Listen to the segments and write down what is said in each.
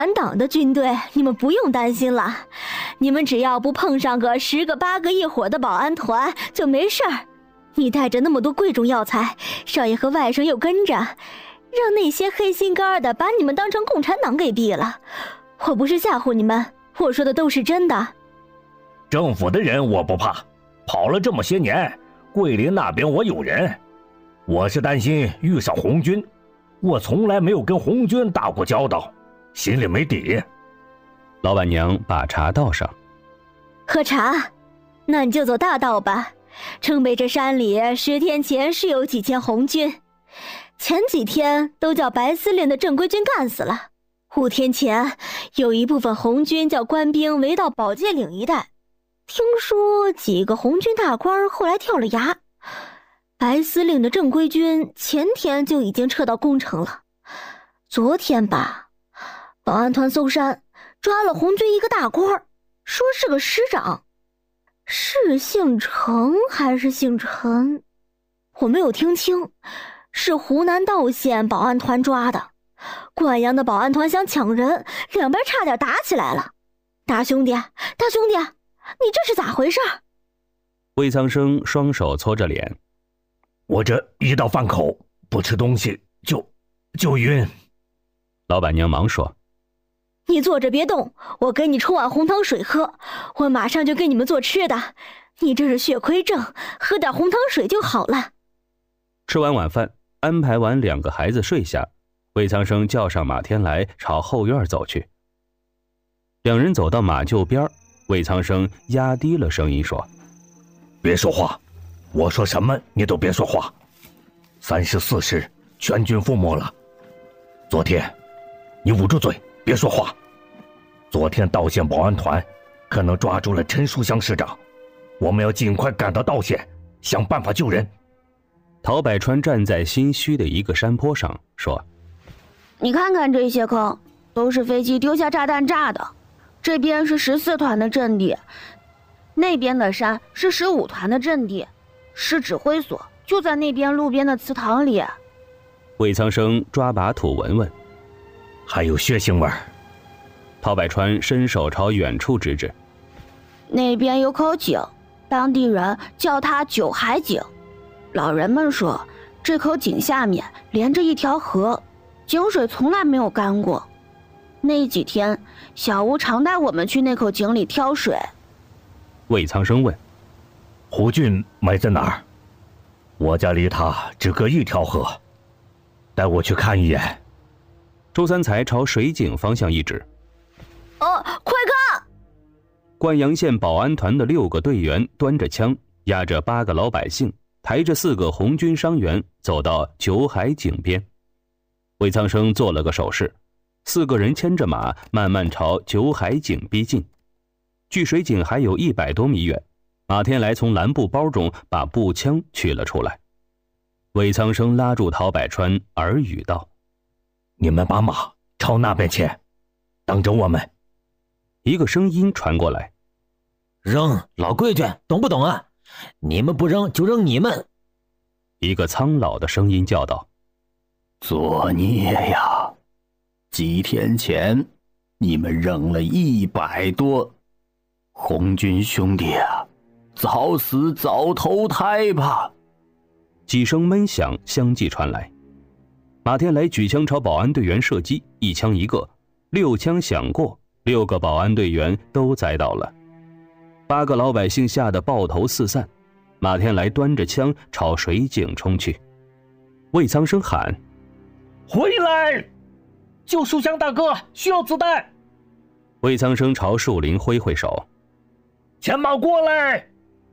反党的军队你们不用担心了，你们只要不碰上个10个8个一伙的保安团就没事儿。你带着那么多贵重药材，少爷和外甥又跟着，让那些黑心肝的把你们当成共产党给毙了。我不是吓唬你们，我说的都是真的。 政府的人我不怕，跑了这么些年，桂林那边我有人。我是担心遇上红军，我从来没有跟红军打过交道，心里没底。 老板娘把茶倒上。 喝茶？那你就走大道吧。城北这山里10天前是有几千红军，前几天都叫白司令的正规军干死了。5天前有一部分红军叫官兵围到宝界岭一带，听说几个红军大官后来跳了崖。白司令的正规军前天就已经撤到宫城了。昨天吧，保安团搜山，抓了红军一个大官，说是个师长，是姓程还是姓陈？我没有听清，是湖南道县保安团抓的。灌阳的保安团想抢人，两边差点打起来了。大兄弟，你这是咋回事？ 魏苍生双手搓着脸。 我这一到饭口不吃东西就晕。 老板娘忙说： 你坐着别动，我给你冲碗红糖水喝，我马上就给你们做吃的。你这是血亏症，喝点红糖水就好了。 吃完晚饭，安排完2个孩子睡下，魏苍生叫上马天来朝后院走去。2人走到马厩边，魏苍生压低了声音说： 别说话，我说什么你都别说话。34师全军覆没了。昨天你捂住嘴别说话。昨天道县保安团可能抓住了陈书香师长，我们要尽快赶到道县，想办法救人。 陶百川站在新圩的一个山坡上说： 你看看这些坑，都是飞机丢下炸弹炸的。这边是14团的阵地，那边的山是15团的阵地，师指挥所就在那边路边的祠堂里。 魏苍生抓把土闻闻， 还有血腥味儿。 陶百川伸手朝远处指指： 那边有口井，当地人叫它九海井。老人们说，这口井下面连着一条河，井水从来没有干过。那几天，小吴常带我们去那口井里挑水。 魏苍生问： 胡俊埋在哪儿？我家离他只隔一条河，带我去看一眼。 周三才朝水井方向一指： 快看！ 灌阳县保安团的6个队员端着枪，押着8个老百姓，抬着4个红军伤员走到九海井边。魏苍生做了个手势，4个人牵着马慢慢朝九海井逼近。距水井还有100多米远，马天来从蓝布包中把步枪取了出来。魏苍生拉住陶百川，耳语道： 你们把马朝那边牵，等着我们。 一个声音传过来： 扔，老规矩，懂不懂啊？你们不扔就扔你们。 一个苍老的声音叫道： 作孽呀！几天前你们扔了100多，红军兄弟啊，早死早投胎吧！ 几声闷响相继传来，马天来举枪朝保安队员射击，1枪1个，6枪响过，6个保安队员都栽倒了。8个老百姓吓得抱头四散，马天来端着枪朝水井冲去。魏苍生喊： 回来！救书香大哥，需要子弹！ 魏苍生朝树林挥挥手： 牵马过来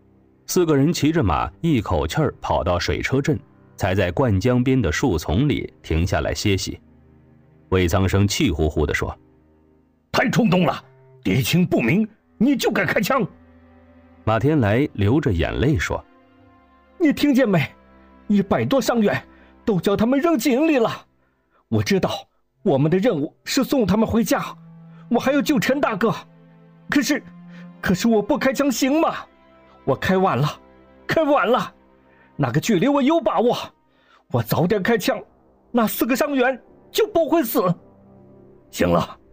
！4个人骑着马，一口气儿跑到水车阵，才在灌江边的树丛里停下来歇息。魏苍生气呼呼地说： 太冲动了，敌情不明，你就敢开枪！ 马天来流着眼泪说： 你听见没？100多伤员都叫他们扔井里了。我知道我们的任务是送他们回家，我还要救陈大哥。可是我不开枪行吗？我开晚了，那个距离我有把握，我早点开枪，那4个伤员就不会死。行了，